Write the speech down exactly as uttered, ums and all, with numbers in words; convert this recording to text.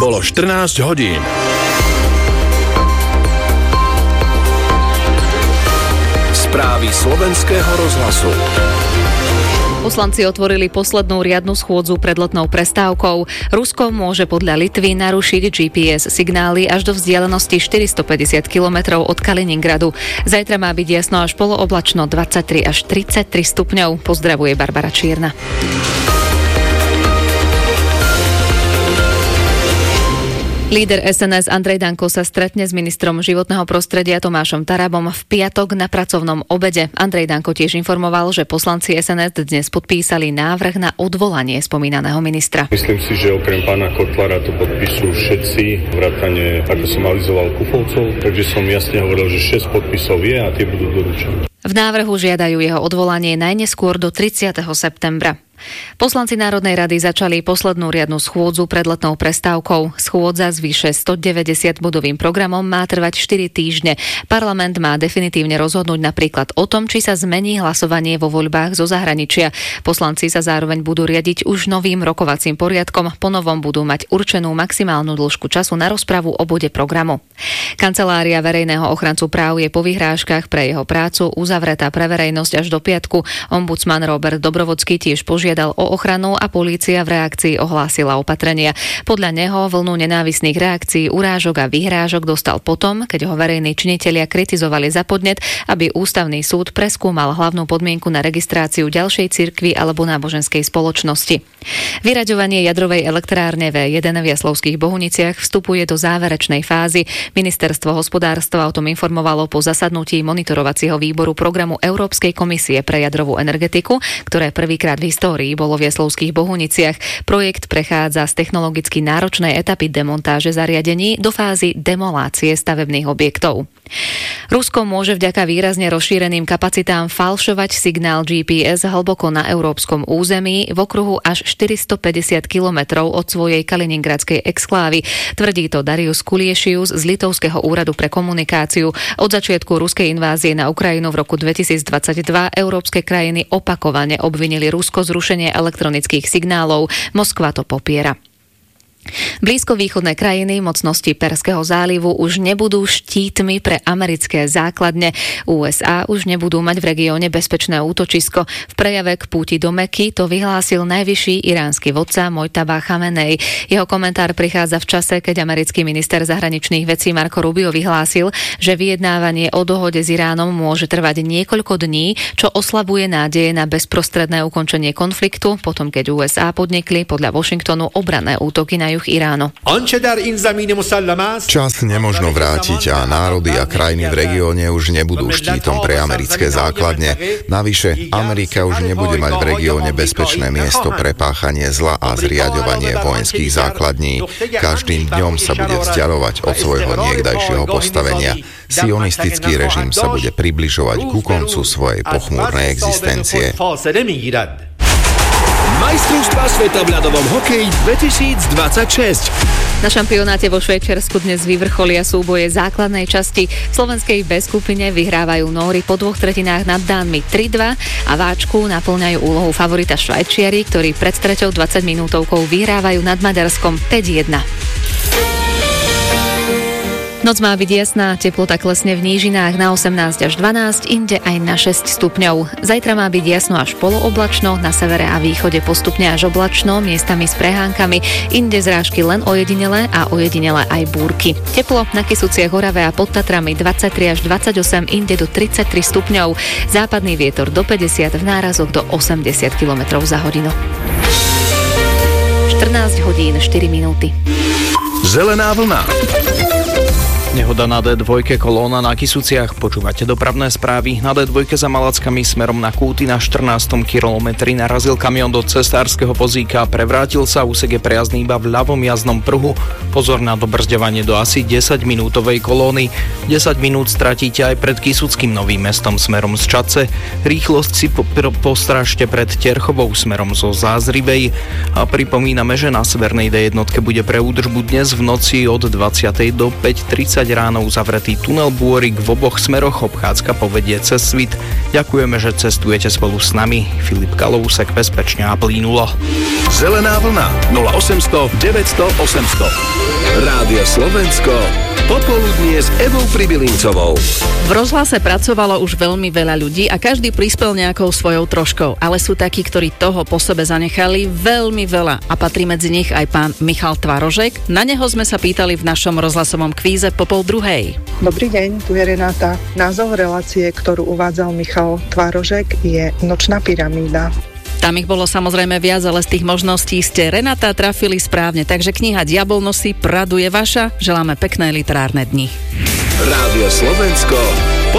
Bolo štrnásť hodín. Správy slovenského rozhlasu. Poslanci otvorili poslednú riadnu schôdzu pred letnou prestávkou. Rusko môže podľa Litvy narušiť G P S signály až do vzdialenosti štyristopäťdesiat kilometrov od Kaliningradu. Zajtra má byť jasno až polooblačno dvadsaťtri až tridsaťtri stupňov. Pozdravuje Barbara Čierna. Líder es en es Andrej Danko sa stretne s ministrom životného prostredia Tomášom Tarabom v piatok na pracovnom obede. Andrej Danko tiež informoval, že poslanci es en es dnes podpísali návrh na odvolanie spomínaného ministra. Myslím si, že okrem pána Kotlára to podpíšu všetci, vrátane, ako som avizoval, Kufovcov, takže som jasne hovoril, že šesť podpisov je a tie budú doručené. V návrhu žiadajú jeho odvolanie najneskôr do tridsiateho septembra. Poslanci Národnej rady začali poslednú riadnu schôdzu pred letnou prestávkou. Schôdza s vyše stodeväťdesiatbodovým programom má trvať štyri týždne. Parlament má definitívne rozhodnúť napríklad o tom, či sa zmení hlasovanie vo voľbách zo zahraničia. Poslanci sa zároveň budú riadiť už novým rokovacím poriadkom. Ponovom budú mať určenú maximálnu dĺžku času na rozpravu o bode programu. Kancelária verejného ochrancu práv je po vyhrážkach pre jeho prácu uzavretá pre verejnosť až do piatku. Ombudsman Robert Dobrovodský tiež požiadal žiadal o ochranu a polícia v reakcii ohlásila opatrenia. Podľa neho vlnu nenávistných reakcií, urážok a vyhrážok dostal potom, keď ho verejní činitelia kritizovali za podnet, aby ústavný súd preskúmal hlavnú podmienku na registráciu ďalšej cirkvi alebo náboženskej spoločnosti. Vyraďovanie jadrovej elektrárne vé jeden v Jaslovských Bohuniciach vstupuje do záverečnej fázy. Ministerstvo hospodárstva o tom informovalo po zasadnutí monitorovacieho výboru programu Európskej komisie pre jadrovú energetiku, ktoré prvýkrát v histórii bolo v Jaslovských Bohuniciach. Projekt prechádza z technologicky náročnej etapy demontáže zariadení do fázy demolácie stavebných objektov. Rusko môže vďaka výrazne rozšíreným kapacitám falšovať signál G P S hlboko na európskom území v okruhu až štyristopäťdesiat kilometrov od svojej kaliningradskej exklávy. Tvrdí to Darius Kuliešius z Litovského úradu pre komunikáciu. Od začiatku ruskej invázie na Ukrajinu v roku dvetisícdvadsaťdva európske krajiny opakovane obvinili Rusko z rušenia elektronických signálov. Moskva to popiera. Blízkovýchodné krajiny mocnosti Perského zálivu už nebudú štítmi pre americké základne. ú es á už nebudú mať v regióne bezpečné útočisko. V prejave k púti do Meky to vyhlásil najvyšší iránsky vodca Mojtaba Chamenej. Jeho komentár prichádza v čase, keď americký minister zahraničných vecí Marco Rubio vyhlásil, že vyjednávanie o dohode s Iránom môže trvať niekoľko dní, čo oslabuje nádeje na bezprostredné ukončenie konfliktu, potom keď ú es á podnikli podľa Washingtonu obranné útoky na juh Iránu. Čas nemožno vrátiť a národy a krajiny v regióne už nebudú štítom pre americké základne. Navyše, Amerika už nebude mať v regióne bezpečné miesto pre páchanie zla a zriaďovanie vojenských základní. Každým dňom sa bude vzdialovať od svojho niekdajšieho postavenia. Sionistický režim sa bude približovať ku koncu svojej pochmúrnej existencie. Majstrovstvá sveta v ľadovom hokeji dvetisícdvadsaťšesť. Na šampionáte vo Švajčiarsku dnes vyvrcholia súboje základnej časti. V slovenskej B skupine vyhrávajú Nóri po dvoch tretinách nad Dánmi tri dva a váčku naplňajú úlohu favorita Švajčiari, ktorí pred treťou dvadsaťminútovkou vyhrávajú nad Maďarskom päť jedna. Noc má byť jasná, teplota klesne v nížinách na osemnásť až dvanásť, inde aj na šesť stupňov. Zajtra má byť jasno až polooblačno, na severe a východe postupne až oblačno, miestami s prehánkami, inde zrážky len ojedinele a ojedinele aj búrky. Teplo na Kysuciach, Orave a pod Tatrami dvadsaťtri až dvadsaťosem, inde do tridsaťtri stupňov. Západný vietor do päťdesiat, v nárazoch do osemdesiat kilometrov za hodinu. štrnásť hodín štyri minúty. Zelená vlna. Nehoda na dé dva, kolóna na Kysuciach. Počúvate dopravné správy. Na dé dva za Malackami smerom na Kúty na štrnástom kilometri narazil kamión do cestárskeho vozíka. Prevrátil sa, úsek je prejazdný iba v ľavom jazdnom pruhu. Pozor na dobrzďovanie do asi desaťminútovej kolóny. desať minút stratíte aj pred Kysuckým Novým Mestom smerom z Čadce. Rýchlosť si po- postrážte pred Terchovou smerom zo Zázrivej. A pripomíname, že na severnej dé jedna bude pre údržbu dnes v noci od dvadsiatej do päť tridsať desať ráno uzavretý tunel Bôrik v oboch smeroch, obchádzka povedie cez Svit. Ďakujeme, že cestujete spolu s nami. Filip Kalousek, bezpečne a plynulo. Zelená vlna nula osemsto deväťsto osemsto. Rádio Slovensko. Popoludnie s Evou Pribilincovou. V rozhlase pracovalo už veľmi veľa ľudí a každý prispel nejakou svojou troškou, ale sú takí, ktorí toho po sebe zanechali veľmi veľa a patrí medzi nich aj pán Michal Tvarožek. Na neho sme sa pýtali v našom rozhlasovom kvíze po pol druhej. Dobrý deň, tu je Renáta. Názov relácie, ktorú uvádzal Michal Tvarožek, je Nočná pyramída. Tam ich bolo samozrejme viac, ale z tých možností ste, Renata, trafili správne. Takže kniha Diabol nosí Pradu je vaša. Želáme pekné literárne dni. Rádio Slovensko.